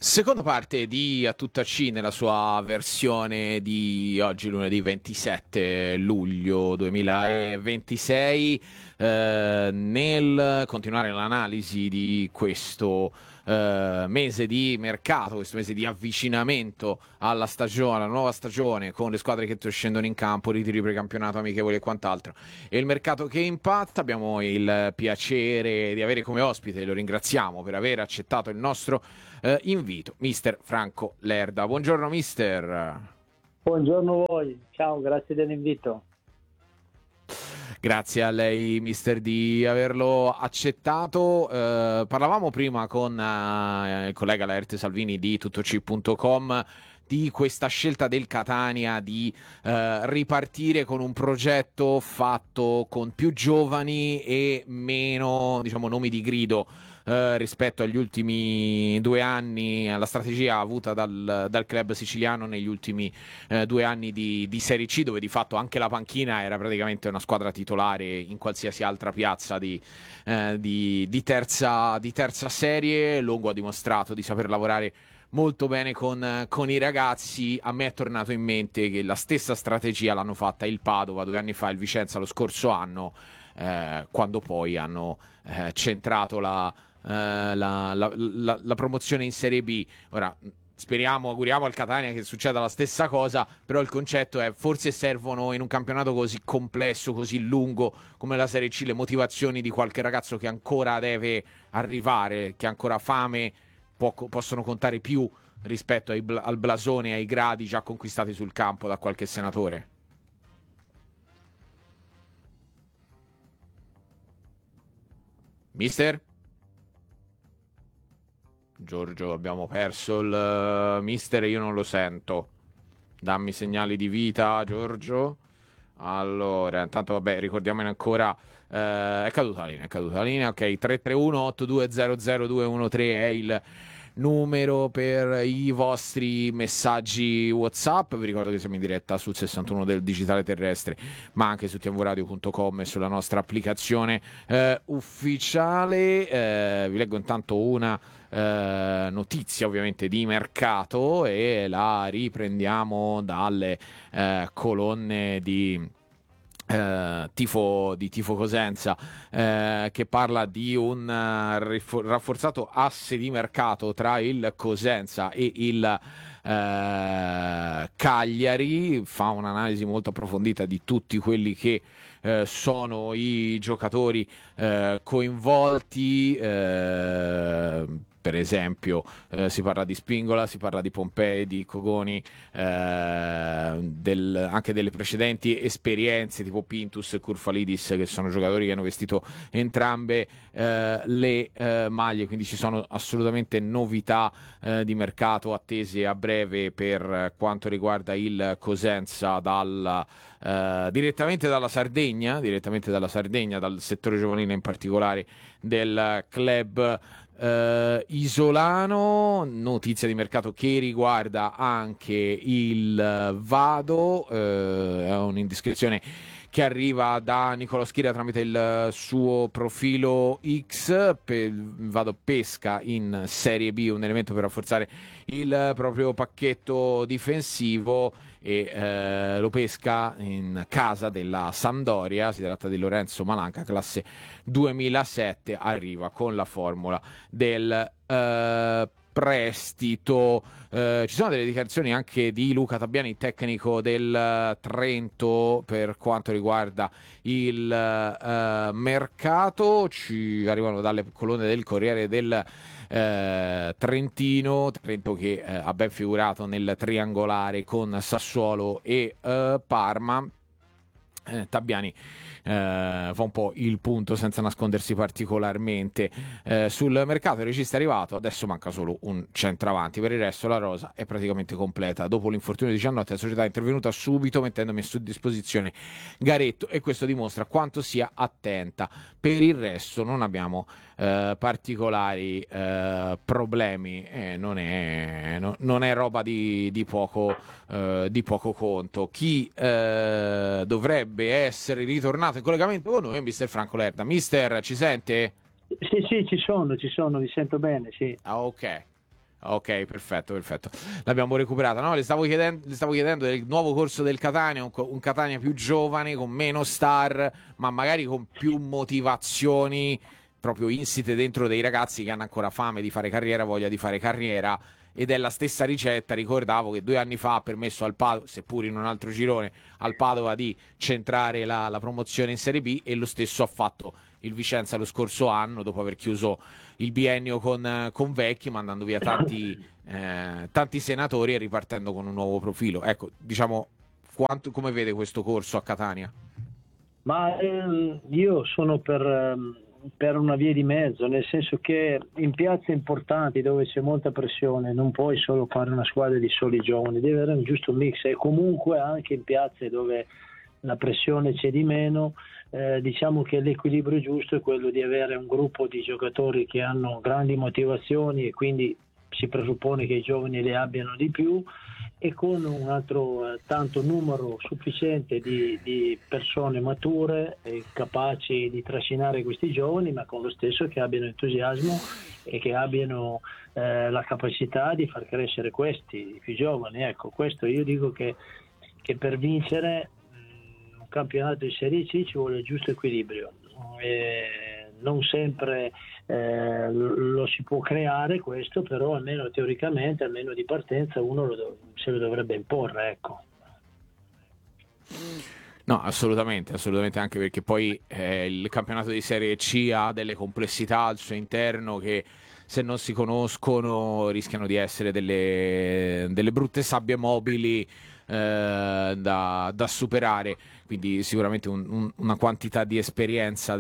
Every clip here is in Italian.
Seconda parte di A Tutta C nella sua versione di oggi, lunedì 27 luglio 2026, nel continuare l'analisi di questo mese di mercato, questo mese di avvicinamento alla stagione, alla nuova stagione, con le squadre che scendono in campo, ritiri precampionato, amichevoli e quant'altro, e il mercato che impatta. Abbiamo il piacere di avere come ospite, lo ringraziamo per aver accettato il nostro invito, mister Franco Lerda. Buongiorno mister. Buongiorno a voi, ciao, grazie dell'invito. Grazie a lei mister di averlo accettato. Parlavamo prima con il collega Laerte Salvini di tuttoc.com di questa scelta del Catania di ripartire con un progetto fatto con più giovani e meno, diciamo, nomi di grido rispetto agli ultimi 2 anni, alla strategia avuta dal club siciliano negli ultimi 2 anni di Serie C, dove di fatto anche la panchina era praticamente una squadra titolare in qualsiasi altra piazza di terza serie. Longo ha dimostrato di saper lavorare molto bene con i ragazzi. A me è tornato in mente che la stessa strategia l'hanno fatta il Padova 2 anni fa, il Vicenza lo scorso anno, quando poi hanno centrato la promozione in Serie B. Ora speriamo, auguriamo al Catania che succeda la stessa cosa, però il concetto è: forse servono in un campionato così complesso, così lungo come la Serie C, le motivazioni di qualche ragazzo che ancora deve arrivare, che ha ancora fame, possono contare più rispetto al blasone e ai gradi già conquistati sul campo da qualche senatore. Mister? Giorgio, abbiamo perso il mister e io non lo sento. Dammi segnali di vita, Giorgio. Allora, intanto vabbè, ricordiamone ancora. È caduta la linea. Ok, 331-8200-213 è il numero per i vostri messaggi WhatsApp. Vi ricordo che siamo in diretta sul 61 del digitale terrestre, ma anche su tvradio.com e sulla nostra applicazione ufficiale. Vi leggo intanto una notizia ovviamente di mercato e la riprendiamo dalle colonne di Tifo Cosenza, che parla di un rafforzato asse di mercato tra il Cosenza e il Cagliari. Fa un'analisi molto approfondita di tutti quelli che sono i giocatori coinvolti. Per esempio, si parla di Spingola, si parla di Pompei, di Cogoni, anche delle precedenti esperienze tipo Pintus e Kurfalidis, che sono giocatori che hanno vestito entrambe le maglie, quindi ci sono assolutamente novità di mercato attese a breve per quanto riguarda il Cosenza direttamente dalla Sardegna, dal settore giovanile in particolare del club isolano. Notizia di mercato che riguarda anche il Vado, è un'indiscrezione che arriva da Nicolò Schira tramite il suo profilo X. Vado pesca in Serie B un elemento per rafforzare il proprio pacchetto difensivo e lo pesca in casa della Sampdoria. Si tratta di Lorenzo Malanca, classe 2007, arriva con la formula del prestito. Ci sono delle dichiarazioni anche di Luca Tabiani, tecnico del Trento, per quanto riguarda il mercato. Ci arrivano dalle colonne del Corriere del Trento che ha ben figurato nel triangolare con Sassuolo e Parma. Tabiani fa un po' il punto senza nascondersi particolarmente sul mercato. Il regista è arrivato, adesso manca solo un centravanti. Per il resto la rosa è praticamente completa. Dopo l'infortunio di Giannotti la società è intervenuta subito mettendomi a disposizione Garetto, e questo dimostra quanto sia attenta. Per il resto non abbiamo particolari problemi, non è roba di poco conto. Chi dovrebbe essere ritornato in collegamento con noi è mister Franco Lerda. Mister, ci sente? Sì, ci sono, vi sento bene, sì. Ah, ok. Ok, perfetto, perfetto. L'abbiamo recuperata. No, le stavo chiedendo del nuovo corso del Catania, un Catania più giovane, con meno star, ma magari con più motivazioni proprio insite dentro dei ragazzi che hanno ancora fame di fare carriera, voglia di fare carriera. Ed è la stessa ricetta. Ricordavo che 2 anni fa ha permesso al Padova, seppur in un altro girone, al Padova di centrare la promozione in Serie B, e lo stesso ha fatto il Vicenza lo scorso anno, dopo aver chiuso il biennio con Vecchi, mandando via tanti senatori e ripartendo con un nuovo profilo. Ecco, diciamo, come vede questo corso a Catania? Ma io sono per una via di mezzo, nel senso che in piazze importanti dove c'è molta pressione non puoi solo fare una squadra di soli giovani, devi avere un giusto mix, e comunque anche in piazze dove la pressione c'è di meno, diciamo che l'equilibrio giusto è quello di avere un gruppo di giocatori che hanno grandi motivazioni, e quindi si presuppone che i giovani le abbiano di più, e con un altro tanto numero sufficiente di persone mature e capaci di trascinare questi giovani, ma con lo stesso che abbiano entusiasmo e che abbiano la capacità di far crescere questi più giovani. Ecco, questo io dico che per vincere un campionato di Serie C ci vuole il giusto equilibrio. Non sempre lo si può creare questo, però almeno teoricamente, almeno di partenza, uno se lo dovrebbe imporre, ecco. No, assolutamente, assolutamente, anche perché poi il campionato di Serie C ha delle complessità al suo interno che, se non si conoscono, rischiano di essere delle brutte sabbie mobili da superare. Quindi sicuramente una quantità di esperienza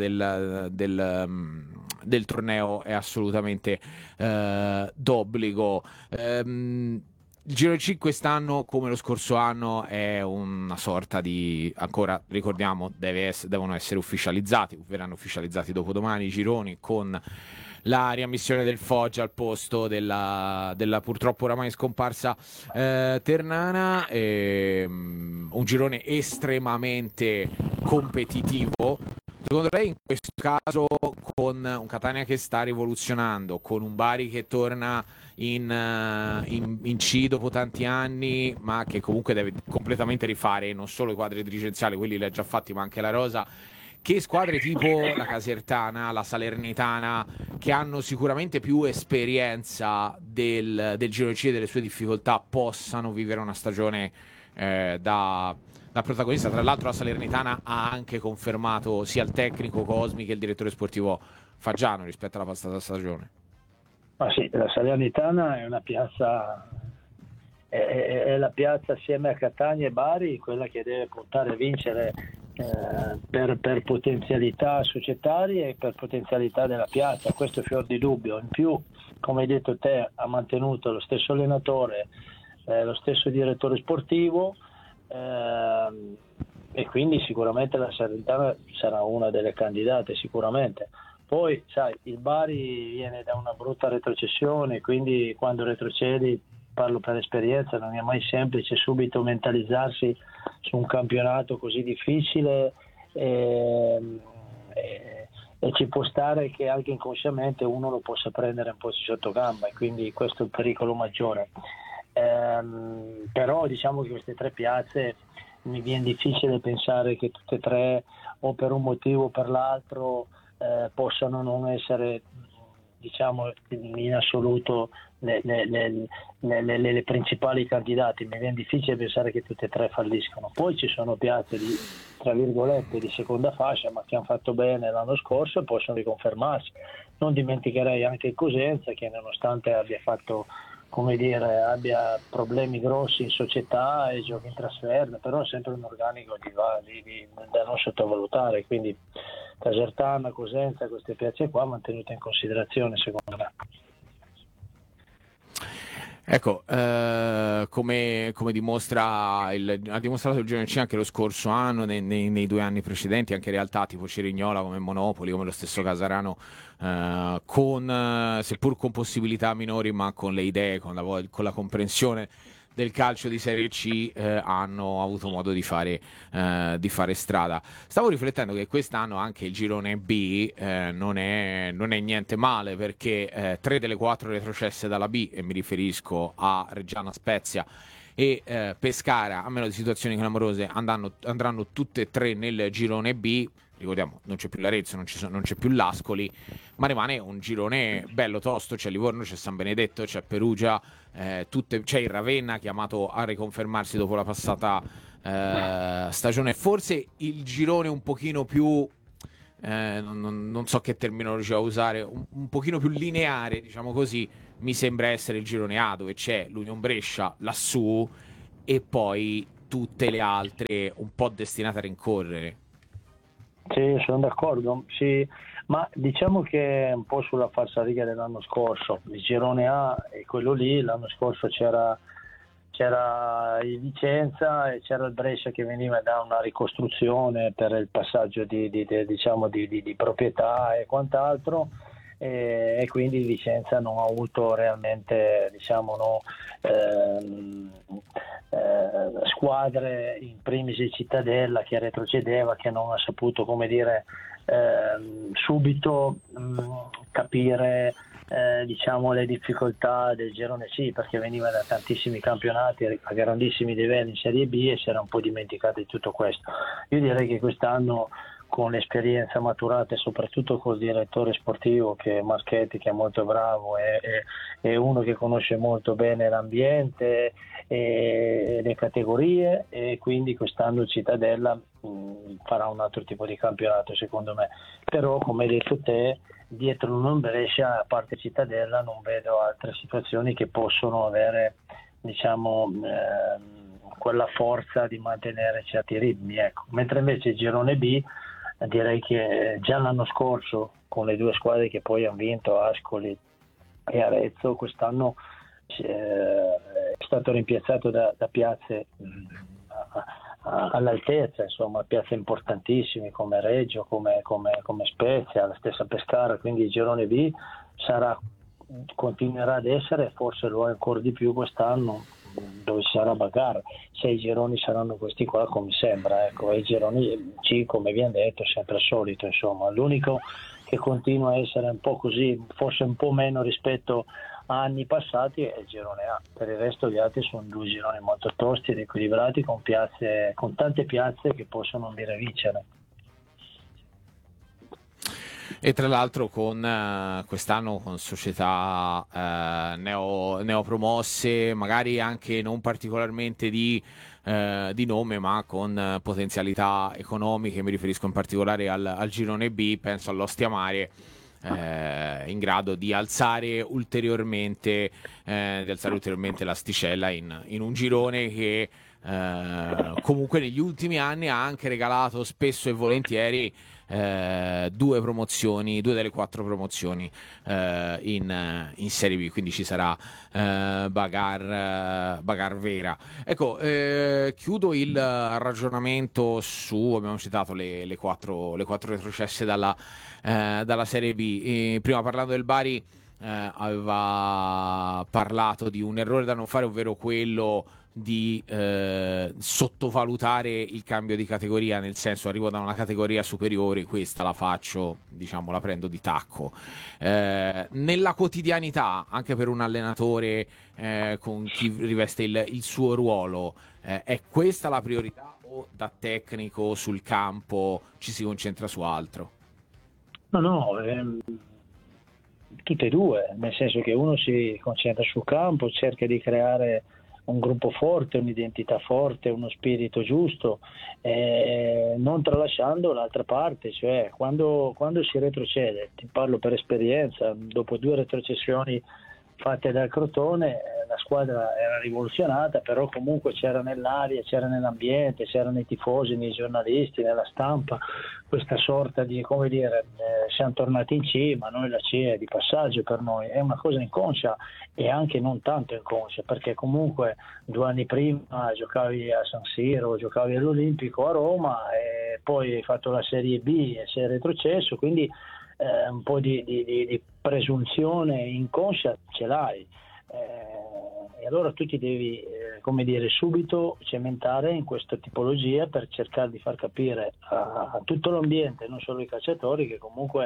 del torneo è assolutamente d'obbligo. Il Giro C quest'anno, come lo scorso anno, è una sorta di, ancora ricordiamo, devono essere ufficializzati, verranno ufficializzati dopodomani i gironi, con la riammissione del Foggia al posto della purtroppo oramai scomparsa Ternana. Un girone estremamente competitivo. Secondo lei, in questo caso, con un Catania che sta rivoluzionando, con un Bari che torna in C dopo tanti anni, ma che comunque deve completamente rifare non solo i quadri dirigenziali, quelli li ha già fatti, ma anche la rosa, che squadre tipo la Casertana, la Salernitana, che hanno sicuramente più esperienza del Giro C e delle sue difficoltà, possano vivere una stagione da protagonista? Tra l'altro la Salernitana ha anche confermato sia il tecnico Cosmi che il direttore sportivo Faggiano rispetto alla passata stagione. Ma sì, la Salernitana è una piazza, è la piazza assieme a Catania e Bari, quella che deve portare a vincere per potenzialità societarie e per potenzialità della piazza, questo è fior di dubbio. In più, come hai detto te, ha mantenuto lo stesso allenatore, lo stesso direttore sportivo, e quindi sicuramente la Salernitana sarà una delle candidate, sicuramente. Poi sai, il Bari viene da una brutta retrocessione, quindi quando retrocedi, parlo per esperienza, non è mai semplice subito mentalizzarsi su un campionato così difficile, e ci può stare che anche inconsciamente uno lo possa prendere un po' sotto gamba, e quindi questo è il pericolo maggiore. Però diciamo che queste tre piazze mi viene difficile pensare che tutte e tre, o per un motivo o per l'altro, possano non essere, diciamo, in assoluto le principali candidate. Mi viene difficile pensare che tutte e tre falliscono. Poi ci sono piazze di, tra virgolette, di seconda fascia, ma che hanno fatto bene l'anno scorso e possono riconfermarsi. Non dimenticherei anche il Cosenza, che nonostante abbia fatto, come dire, abbia problemi grossi in società e giochi in trasferta, però è sempre un organico da non sottovalutare. Quindi Casertana, Cosenza, queste piazze qua mantenute in considerazione, secondo me. Ecco, come ha dimostrato il Girone C anche lo scorso anno, nei 2 anni precedenti, anche realtà tipo Cerignola, come Monopoli, come lo stesso Casarano, seppur con possibilità minori, ma con le idee, con la comprensione del calcio di Serie C hanno avuto modo di fare strada. Stavo riflettendo che quest'anno anche il girone B non è niente male, perché 3 delle 4 retrocesse dalla B, e mi riferisco a Reggiana, Spezia e Pescara, a meno di situazioni clamorose, andranno tutte e 3 nel girone B. Ricordiamo, non c'è più l'Arezzo, non c'è più l'Ascoli, ma rimane un girone bello tosto. C'è Livorno, c'è San Benedetto, c'è Perugia, c'è il Ravenna, chiamato a riconfermarsi dopo la passata stagione. Forse il girone un pochino più non so che terminologia usare, un pochino più lineare, diciamo così, mi sembra essere il girone A, dove c'è l'Union Brescia lassù e poi tutte le altre un po' destinate a rincorrere. Sì, sono d'accordo, sì, ma diciamo che è un po' sulla falsariga dell'anno scorso. Il girone A è quello lì, l'anno scorso c'era il Vicenza e c'era il Brescia che veniva da una ricostruzione per il passaggio di proprietà e quant'altro, e quindi il Vicenza non ha avuto realmente squadre, in primis il Cittadella, che retrocedeva, che non ha saputo, come dire, subito capire le difficoltà del girone C, perché veniva da tantissimi campionati a grandissimi livelli in Serie B e si era un po' dimenticato di tutto questo. Io direi che quest'anno, con l'esperienza maturata e soprattutto col direttore sportivo che è Maschetti, che è molto bravo, è uno che conosce molto bene l'ambiente e le categorie, e quindi quest'anno il Cittadella farà un altro tipo di campionato secondo me. Però, come hai detto te, dietro l'Union Brescia, a parte Cittadella, non vedo altre situazioni che possono avere quella forza di mantenere certi ritmi, ecco. Mentre invece il girone B, direi che già l'anno scorso, con le 2 squadre che poi hanno vinto, Ascoli e Arezzo, quest'anno è stato rimpiazzato da piazze all'altezza, insomma, piazze importantissime come Reggio, come Spezia, la stessa Pescara. Quindi il girone B continuerà ad essere, forse lo è ancora di più quest'anno, dove ci sarà bagarre. Se i gironi saranno questi qua, come sembra, ecco. E i gironi C, come vi hanno detto, è sempre il solito, insomma. L'unico che continua a essere un po' così, forse un po' meno rispetto a anni passati, è il girone A. Per il resto gli altri sono 2 gironi molto tosti ed equilibrati, con tante piazze che possono andare a vincere. E tra l'altro quest'anno con società neopromosse, magari anche non particolarmente di nome, ma con potenzialità economiche. Mi riferisco in particolare al girone B, penso all'Ostia Mare, in grado di alzare ulteriormente l'asticella in un girone che comunque negli ultimi anni ha anche regalato spesso e volentieri 2 delle 4 promozioni in Serie B, quindi ci sarà bagar vera. Ecco, chiudo il ragionamento abbiamo citato le 4 retrocesse dalla Serie B. Prima, parlando del Bari, aveva parlato di un errore da non fare, ovvero quello di sottovalutare il cambio di categoria, nel senso, arrivo da una categoria superiore, questa la faccio, la prendo di tacco. Nella quotidianità, anche per un allenatore con chi riveste il suo ruolo, è questa la priorità, o da tecnico sul campo ci si concentra su altro? No, tutte e due, nel senso che uno si concentra sul campo, cerca di creare un gruppo forte, un'identità forte, uno spirito giusto, non tralasciando l'altra parte, cioè quando si retrocede, ti parlo per esperienza, dopo 2 retrocessioni fatte dal Crotone, la squadra era rivoluzionata, però comunque c'era nell'aria, c'era nell'ambiente, c'erano i tifosi, nei giornalisti, nella stampa, questa sorta di, come dire, siamo tornati in C, ma noi la C è di passaggio per noi. È una cosa inconscia e anche non tanto inconscia, perché comunque 2 anni prima giocavi a San Siro, giocavi all'Olimpico a Roma, e poi hai fatto la Serie B e sei retrocesso, quindi un po' di presunzione inconscia ce l'hai, e allora tu ti devi come dire, subito cementare in questa tipologia per cercare di far capire a tutto l'ambiente, non solo ai calciatori, che comunque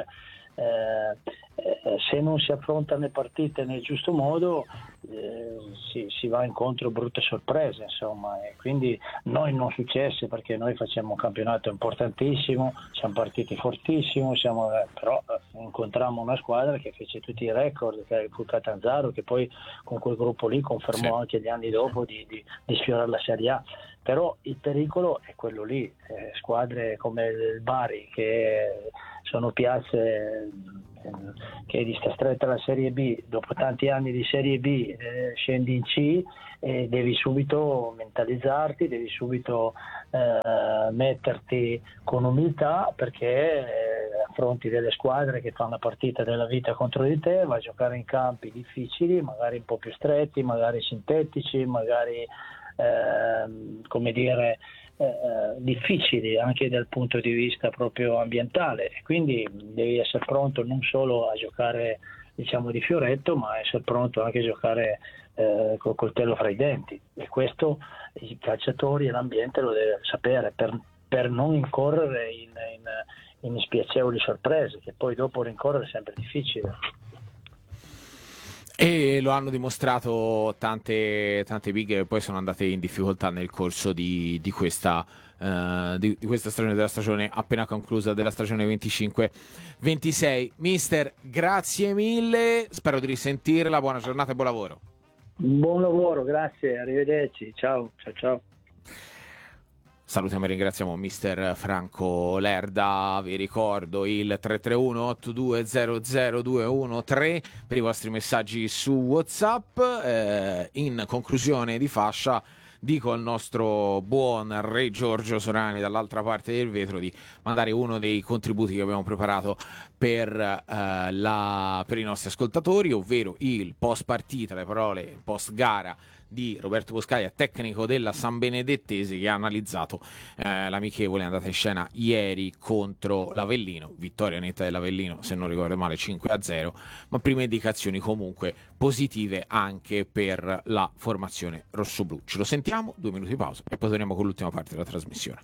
se non si affrontano le partite nel giusto modo si va incontro a brutte sorprese, insomma, e quindi noi non successe, perché noi facciamo un campionato importantissimo, siamo partiti fortissimo, però incontrammo una squadra che fece tutti i record, che fu Catanzaro, che poi con quel gruppo lì confermò anche gli anni dopo di sfiorare la Serie A. Però il pericolo è quello lì, squadre come il Bari, che sono piazze che è distretta alla Serie B, dopo tanti anni di Serie B scendi in C e devi subito mentalizzarti, devi subito metterti con umiltà, perché affronti delle squadre che fanno la partita della vita contro di te, vai a giocare in campi difficili, magari un po' più stretti, magari sintetici, magari come dire difficili anche dal punto di vista proprio ambientale, quindi devi essere pronto non solo a giocare, diciamo, di fioretto, ma essere pronto anche a giocare col coltello fra i denti, e questo i calciatori e l'ambiente lo deve sapere per non incorrere in spiacevoli sorprese, che poi dopo rincorrere è sempre difficile. E lo hanno dimostrato tante big che poi sono andate in difficoltà nel corso di questa stagione, della stagione appena conclusa, della stagione 25-26. Mister, grazie mille, spero di risentirla, buona giornata e buon lavoro. Buon lavoro, grazie, arrivederci, ciao. Salutiamo e ringraziamo Mister Franco Lerda. Vi ricordo il 331-8200-213 per i vostri messaggi su WhatsApp. In conclusione di fascia dico al nostro buon Re Giorgio Sorani dall'altra parte del vetro di mandare uno dei contributi che abbiamo preparato per i nostri ascoltatori, ovvero il post partita, le parole post gara di Roberto Boscaglia, tecnico della San Benedettese, che ha analizzato l'amichevole andata in scena ieri contro l'Avellino, vittoria netta dell'Avellino se non ricordo male 5-0, ma prime indicazioni comunque positive anche per la formazione rossoblù. Ce lo sentiamo, 2 minuti di pausa e poi torniamo con l'ultima parte della trasmissione.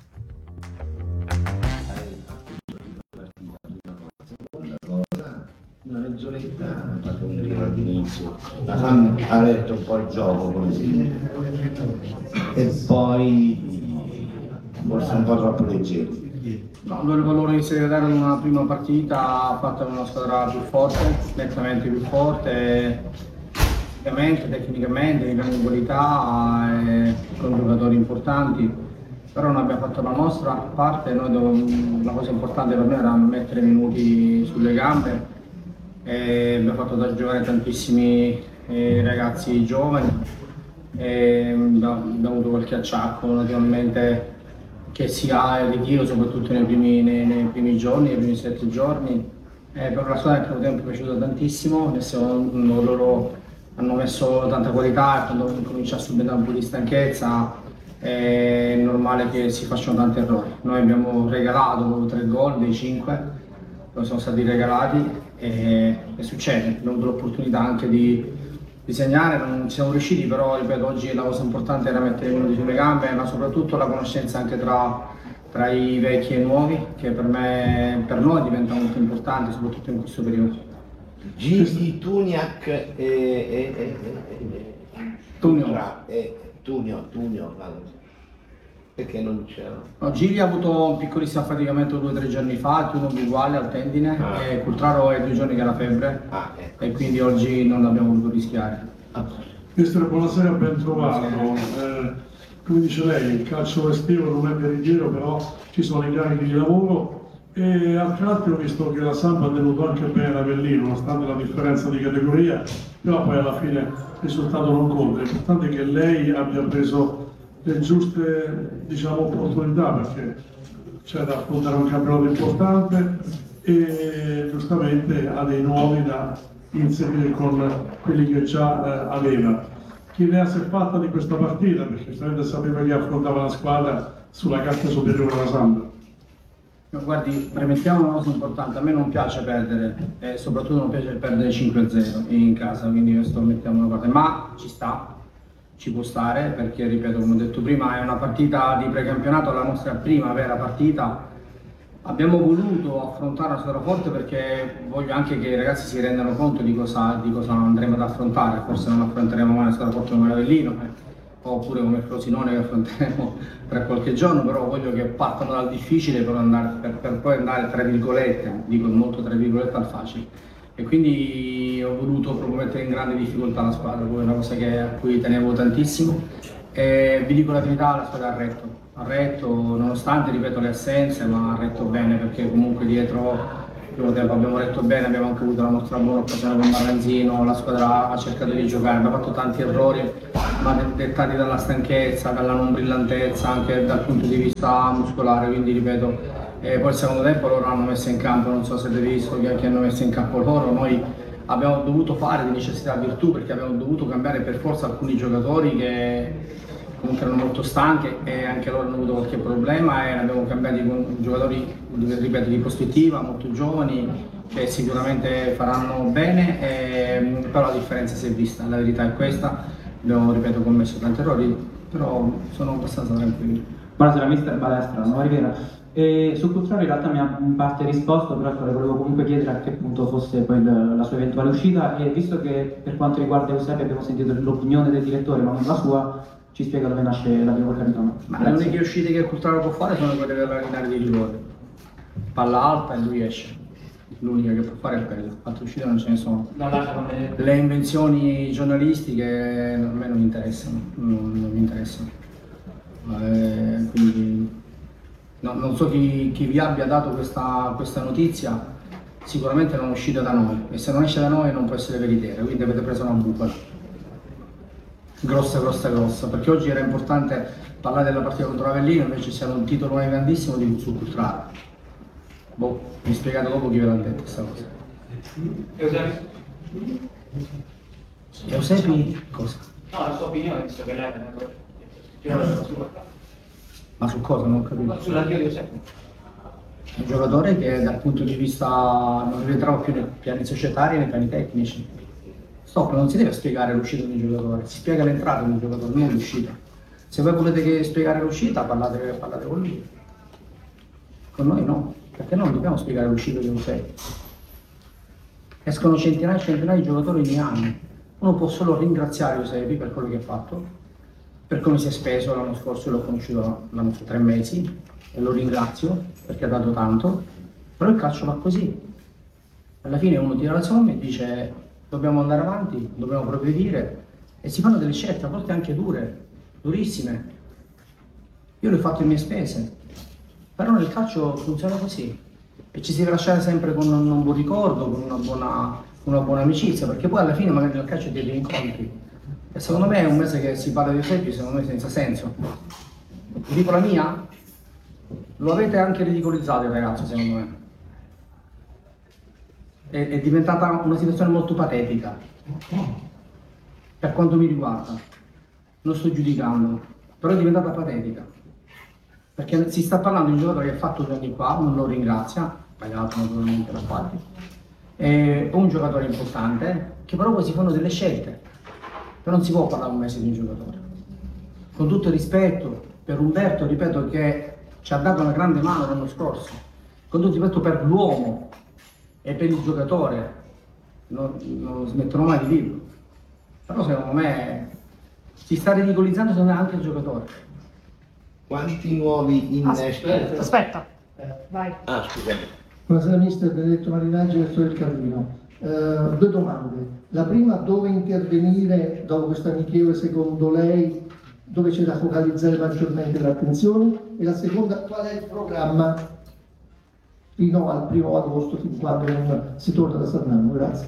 Una mezz'oretta ha fatto un giro all'inizio, la Sam ha letto un po' il gioco così e poi forse un po' troppo leggero. No, il valore di segretario in una prima partita ha fatto una squadra più forte, nettamente più forte, ovviamente, tecnicamente, in qualità, con giocatori importanti, però non abbiamo fatto la nostra parte. La cosa importante per noi era mettere minuti sulle gambe. Abbiamo fatto da giocare tantissimi ragazzi giovani, abbiamo avuto qualche acciacco naturalmente che si ha il ritiro, soprattutto nei primi giorni, nei primi 7 giorni. Per la squadra il primo tempo è piaciuto tantissimo, loro hanno messo tanta qualità, e quando comincia a subentrare un po' di stanchezza è normale che si facciano tanti errori. Noi abbiamo regalato 3 gol dei 5, sono stati regalati e succede, abbiamo avuto l'opportunità anche di segnare, non siamo riusciti, però ripeto, oggi la cosa importante era mettere i minuti sulle gambe, ma soprattutto la conoscenza anche tra i vecchi e i nuovi, che per noi diventa molto importante, soprattutto in questo periodo. Gigi, Tuniak Tunio, perché non c'era? No, Giri ha avuto un piccolissimo affaticamento 2 o 3 giorni fa, Tunio uguale al tendine, e Cultraro è 2 giorni che ha la febbre, e quindi oggi non l'abbiamo voluto rischiare. Mister, buonasera, ben trovato. Come dice lei, il calcio estivo non è veritiero, però ci sono i carichi di lavoro, e altri ho visto che la Samp ha tenuto anche bene l'Avellino, nonostante la differenza di categoria, però poi alla fine il risultato non conta. L'importante è che lei abbia preso le giuste, diciamo, opportunità, perché c'è da affrontare un campionato importante e giustamente ha dei nuovi da inserire con quelli che già aveva. Che idea si è fatta di questa partita? Perché giustamente sapeva che affrontava la squadra sulla carta superiore della Samp. Guardi, premettiamo una cosa importante: a me non piace perdere, e soprattutto non piace perdere 5-0 in casa, quindi questo mettiamo una parte, ma ci sta. ci può stare, perché ripeto, come ho detto prima, è una partita di precampionato, la nostra prima vera partita. Abbiamo voluto affrontare una squadra forte perché voglio anche che i ragazzi si rendano conto di cosa andremo ad affrontare. Forse non affronteremo mai una squadra forte come l'Avellino, oppure come Frosinone che affronteremo tra qualche giorno, però voglio che partano dal difficile per poi andare, tra virgolette, dico molto tra virgolette, al facile. E quindi ho voluto proprio mettere in grande difficoltà la squadra, poi è una cosa a cui tenevo tantissimo. E vi dico la verità, la squadra ha retto, nonostante, ripeto, le assenze, ma ha retto bene, perché comunque dietro il primo tempo abbiamo retto bene, abbiamo anche avuto la nostra buona occasione con Marranzino, la squadra ha cercato di giocare, abbiamo fatto tanti errori, ma dettati dalla stanchezza, dalla non brillantezza, anche dal punto di vista muscolare, quindi ripeto, poi il secondo tempo loro hanno messo in campo, non so se avete visto che hanno messo in campo loro, noi abbiamo dovuto fare di necessità virtù, perché abbiamo dovuto cambiare per forza alcuni giocatori che comunque erano molto stanchi e anche loro hanno avuto qualche problema, e abbiamo cambiati con giocatori, ripeto, di prospettiva, molto giovani, che sicuramente faranno bene, però la differenza si è vista, la verità è questa. Abbiamo, ripeto, commesso tanti errori, però sono abbastanza tranquillo. Buonasera, mister Balestra, Nuova Riviera. Sul Cultraro in realtà mi ha in parte risposto, però volevo comunque chiedere a che punto fosse poi la sua eventuale uscita, e visto che per quanto riguarda Eusebio abbiamo sentito l'opinione del direttore ma non la sua, ci spiega dove nasce la prima capitano. Ma le uniche uscite che il Cultraro può fare sono quelle della linea di rigore. Palla alta e lui esce. L'unica che può fare è quella, altre uscite non ce ne sono. Le invenzioni giornalistiche a me non interessano, non mi interessano. Quindi non so chi vi abbia dato questa notizia, sicuramente non è uscita da noi, e se non esce da noi non può essere veritiera, quindi avete preso una bufala. Grossa, perché oggi era importante parlare della partita contro l'Avellino, invece c'era un titolo grandissimo sul Cultraro. Boh, mi spiegate dopo chi ve l'ha detto questa cosa. Eusebi cosa? No, la sua opinione, visto che lei è Ma su cosa? Non ho capito. sull'addio di Eusebio. Un giocatore che dal punto di vista non rientrava più nei piani societari e nei piani tecnici. Stop, non si deve spiegare l'uscita di un giocatore, si spiega l'entrata di un giocatore, non l'uscita. Se voi volete spiegare l'uscita, parlate con lui. Con noi no, perché noi non dobbiamo spiegare l'uscita di Eusebio. Escono centinaia e centinaia di giocatori ogni anno. Uno può solo ringraziare Eusebio per quello che ha fatto, per come si è speso. L'anno scorso l'ho conosciuto l'anno 3 mesi e lo ringrazio perché ha dato tanto, però il calcio va così. Alla fine uno tira la somma e dice dobbiamo andare avanti, dobbiamo progredire, e si fanno delle scelte, a volte anche dure, durissime. Io le ho fatte a mie spese, però nel calcio funziona così e ci si deve lasciare sempre con un buon ricordo, con una buona amicizia, perché poi alla fine magari nel calcio ti incontri. E secondo me è un mese che si parla di Eusebio, secondo me senza senso. Vi dico la mia? Lo avete anche ridicolizzato il ragazzo, secondo me. È diventata una situazione molto patetica. Per quanto mi riguarda. Non sto giudicando, però è diventata patetica. Perché si sta parlando di un giocatore che ha fatto 2 anni qua, non lo ringrazia, pagato naturalmente da parte. È un giocatore importante, che però poi si fanno delle scelte. Però non si può parlare un mese di un giocatore. Con tutto il rispetto per Umberto, ripeto, che ci ha dato una grande mano l'anno scorso, con tutto il rispetto per l'uomo e per il giocatore, non smetterò mai di dirlo. Però secondo me si sta ridicolizzando secondo me anche il giocatore. Quanti nuovi innesti? Aspetta, vai. Ah, scusate. Buonasera mister Benedetto Marinaggi, gestore del Carlino. 2 domande. La prima, dove intervenire dopo questo amichevole secondo lei, dove c'è da focalizzare maggiormente l'attenzione? E la seconda, qual è il programma fino al 1° agosto, fin quando si torna da Sarnano? Grazie.